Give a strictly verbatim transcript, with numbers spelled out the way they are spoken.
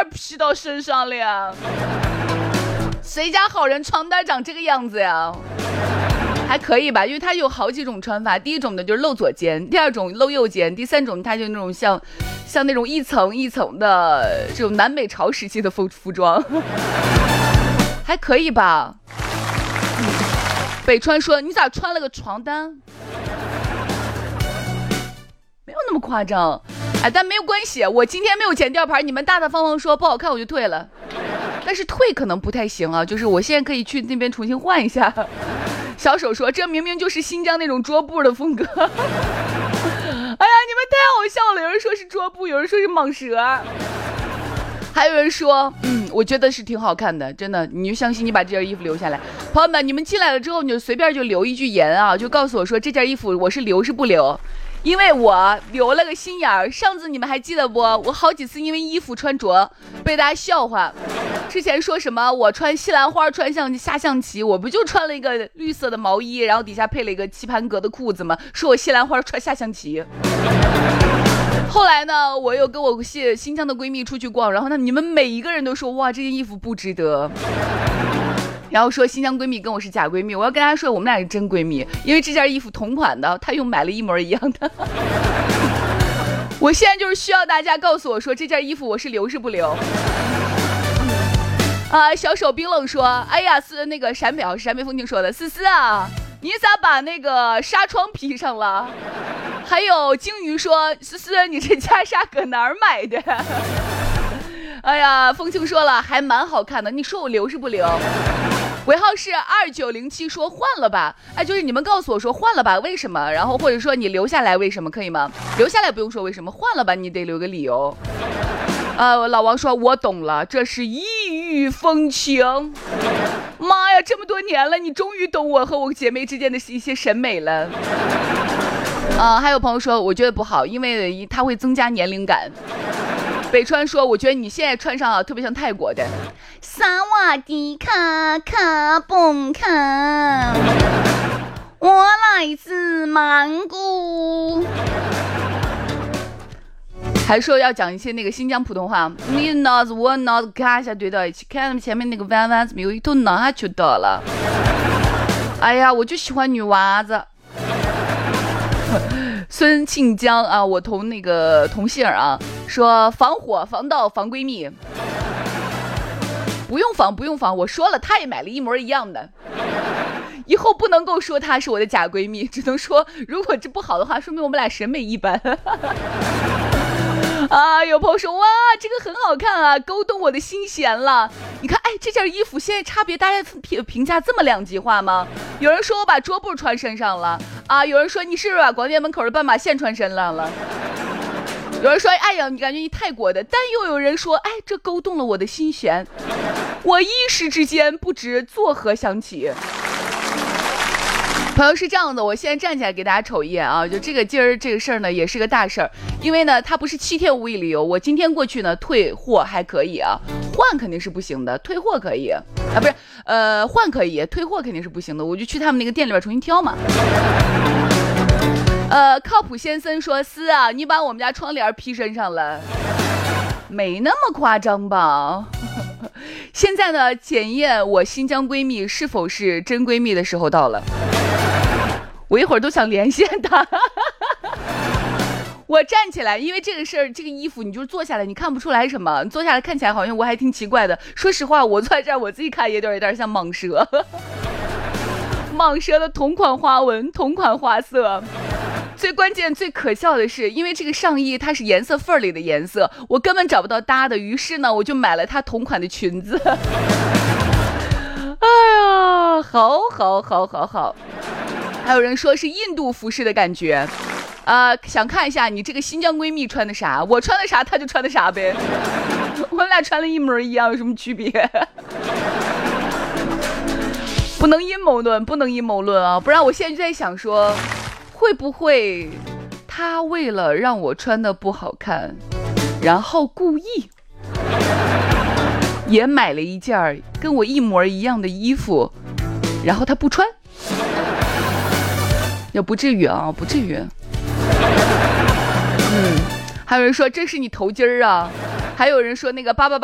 披到身上了呀？谁家好人床单长这个样子呀？还可以吧，因为它有好几种穿法。第一种呢就是露左肩，第二种露右肩，第三种它就那种像像那种一层一层的这种南北朝时期的服服装，还可以吧。北川说你咋穿了个床单？没有那么夸张，哎，但没有关系，我今天没有剪吊牌，你们大大方方说不好看我就退了。但是退可能不太行啊，就是我现在可以去那边重新换一下。小手说这明明就是新疆那种桌布的风格。哎呀，你们太好笑了，有人说是桌布，有人说是蟒蛇，还有人说嗯，我觉得是挺好看的，真的，你就相信你把这件衣服留下来。朋友们，你们进来了之后你就随便就留一句言啊，就告诉我说这件衣服我是留是不留，因为我留了个心眼儿。上次你们还记得不，我好几次因为衣服穿着被大家笑话。之前说什么我穿西兰花穿象下象棋，我不就穿了一个绿色的毛衣，然后底下配了一个棋盘格的裤子吗？说我西兰花穿下象棋。后来呢，我又跟我新新疆的闺蜜出去逛，然后呢，你们每一个人都说哇这件衣服不值得，然后说新疆闺蜜跟我是假闺蜜。我要跟大家说我们俩是真闺蜜，因为这件衣服同款的，她又买了一模一样的。我现在就是需要大家告诉我说这件衣服我是留是不留。啊，小手冰冷说哎呀，是那个陕北啊，陕北风景说的，思思啊你咋把那个纱窗披上了？还有鲸鱼说思思你这袈裟搁哪儿买的？哎呀，风清说了还蛮好看的，你说我留是不留？尾号是二九零七说换了吧，哎，就是你们告诉我说换了吧为什么，然后或者说你留下来为什么，可以吗？留下来不用说为什么，换了吧你得留个理由。呃，老王说我懂了，这是异域风情。妈呀，这么多年了，你终于懂我和我姐妹之间的一些审美了。呃，还有朋友说我觉得不好，因为它会增加年龄感。北川说我觉得你现在穿上啊特别像泰国的。萨瓦迪卡卡蹦卡，我来自曼谷。还说要讲一些那个新疆普通话，你脑子我脑子咔一下对到一起，看前面那个弯弯怎么有一头脑下就到了。哎呀，我就喜欢女娃子。孙庆江啊，我同那个同姓啊，说防火防盗防闺蜜，不用防不用防，我说了她也买了一模一样的。以后不能够说她是我的假闺蜜，只能说如果这不好的话，说明我们俩审美一般。啊，有朋友说哇这个很好看啊，勾动我的心弦了。你看哎，这件衣服现在差别大家评评价这么两极化吗？有人说我把桌布穿身上了啊，有人说你是不是把广电门口的斑马线穿身上了，有人说哎呀你感觉你泰国的，但又有人说哎这勾动了我的心弦，我一时之间不知作何想起。朋友是这样的，我现在站起来给大家瞅一眼啊，就这个今儿这个事儿呢也是个大事儿，因为呢它不是七天无理由，我今天过去呢退货还可以啊，换肯定是不行的，退货可以啊，不是呃换可以，退货肯定是不行的，我就去他们那个店里边重新挑嘛。呃，靠谱先生说是啊，你把我们家窗帘披身上了，没那么夸张吧？现在呢，检验我新疆闺蜜是否是真闺蜜的时候到了。我一会儿都想连线她。我站起来，因为这个事儿，这个衣服你就是坐下来，你看不出来什么，你坐下来看起来好像我还挺奇怪的。说实话，我坐在这儿，我自己看也有点有点像蟒蛇。蟒蛇的同款花纹，同款花色。最关键最可笑的是，因为这个上衣它是颜色份里的颜色，我根本找不到搭的，于是呢我就买了它同款的裙子。哎呀，好好好好好。还有人说是印度服饰的感觉，呃，想看一下你这个新疆闺蜜穿的啥，我穿的啥她就穿的啥呗，我们俩穿了一模一样，有什么区别？不能阴谋论，不能阴谋论啊，不然我现在就在想说，会不会他为了让我穿的不好看，然后故意也买了一件跟我一模一样的衣服，然后他不穿？也不至于啊，不至于。嗯，还有人说这是你头巾儿啊，还有人说那个八八八